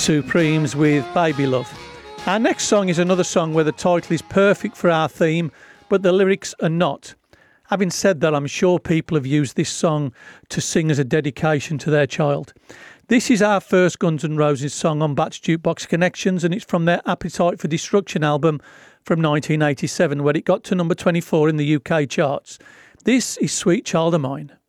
Supremes with Baby Love. Our next song is another song where the title is perfect for our theme, but the lyrics are not. Having said that, I'm sure people have used this song to sing as a dedication to their child. This is our first Guns N' Roses song on Batch Jukebox Connections, and it's from their Appetite for Destruction album from 1987, where it got to number 24 in the UK charts. This is Sweet Child of Mine.